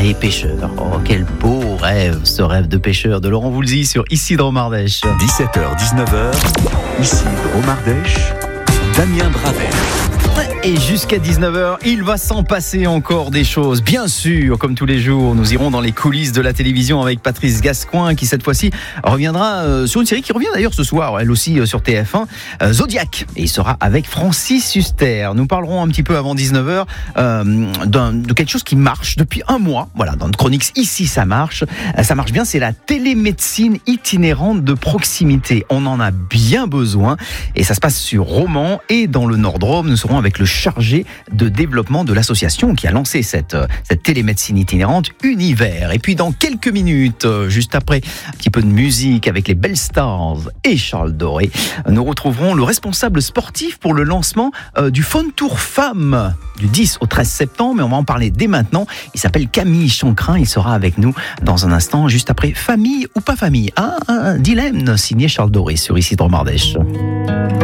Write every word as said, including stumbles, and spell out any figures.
et pêcheur. Oh, quel beau rêve, ce rêve de pêcheur de Laurent Voulzy sur Isidre Mardèche. dix-sept heures dix-neuf heures, Isidre Mardèche, Damien Bravel. Et jusqu'à dix-neuf heures, il va s'en passer encore des choses. Bien sûr, comme tous les jours, nous irons dans les coulisses de la télévision avec Patrice Gascoin qui cette fois-ci reviendra euh, sur une série qui revient d'ailleurs ce soir, elle aussi euh, sur T F un, euh, Zodiac. Et il sera avec Francis Huster. Nous parlerons un petit peu avant dix-neuf heures euh, d'un, de quelque chose qui marche depuis un mois. Voilà, dans notre chronique Ici ça marche. Euh, ça marche bien, c'est la télémédecine itinérante de proximité. On en a bien besoin et ça se passe sur Romans et dans le Nord-Drôme. Nous serons avec le chargé de développement de l'association qui a lancé cette, cette télémédecine itinérante Univers. Et puis dans quelques minutes, juste après un petit peu de musique avec les Belles Stars et Charles Doré, nous retrouverons le responsable sportif pour le lancement euh, du Phone Tour Femmes du dix au treize septembre, mais on va en parler dès maintenant. Il s'appelle Camille Chancrin, il sera avec nous dans un instant, juste après Famille ou pas famille. Ah, un dilemme signé Charles Doré sur Isidre Mardèche.